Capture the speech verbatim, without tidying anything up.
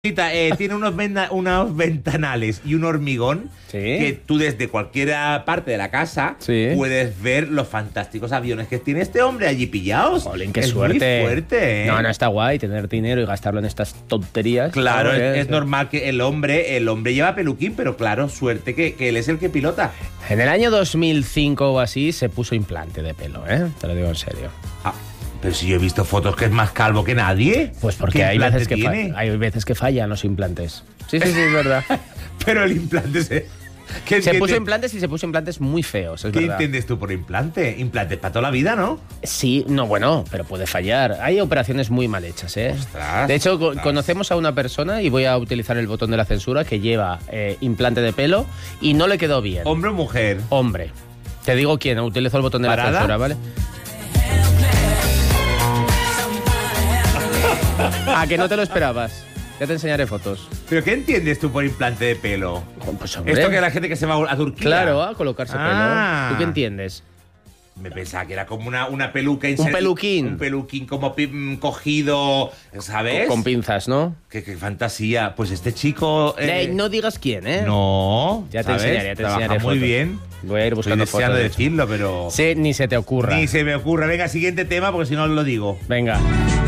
Eh, tiene unos, venda- unos ventanales y un hormigón Sí. que tú desde cualquier parte de la casa Sí. puedes ver los fantásticos aviones que tiene este hombre allí pillados. Jolín, qué es suerte. Muy fuerte, ¿eh? No, no, está guay tener dinero y gastarlo en estas tonterías. Claro, Claro, es, que- es normal que el hombre, el hombre lleva peluquín, pero claro, suerte que, que él es el que pilota. En el año dos mil cinco o así se puso implante de pelo, ¿eh? Te lo digo en serio. Ah, pero si yo he visto fotos que es más calvo que nadie. Pues porque ¿Qué hay implante veces, que fa- tiene? hay veces que fallan los implantes. Sí, sí, sí, es verdad. Pero el implante se... ¿Qué, Se qué puso te- implantes y se puso implantes muy feos, es ¿Qué verdad. entiendes tú por implante? Implantes para toda la vida, ¿no? Sí, no, bueno, pero puede fallar. Hay operaciones muy mal hechas, ¿eh? Ostras, de hecho, co- ostras. conocemos a una persona, y voy a utilizar el botón de la censura, que lleva eh, implante de pelo y no le quedó bien. ¿Hombre o mujer? Hombre. Te digo quién, utilizo el botón de la ¿Parada? censura, ¿vale? ¿A que no te lo esperabas? Ya te enseñaré fotos. ¿Pero qué entiendes tú por implante de pelo? Pues, hombre, Esto que la gente que se va a Turquía. claro, a colocarse Ah. pelo. ¿Tú qué entiendes? Me pensaba que era como una, una peluca Un inser- peluquín. Un peluquín como pi- mm, cogido, ¿sabes? Con pinzas, ¿no? Qué, qué fantasía. Pues este chico... eh, Eh, no digas quién, ¿eh? No, Ya te ¿sabes? enseñaré, ya te Trabaja enseñaré muy fotos. bien. Voy a ir Estoy buscando deseando fotos. decirlo, pero... Sí, ni se te ocurra. Ni se me ocurra. Venga, siguiente tema, porque si no lo digo. Venga.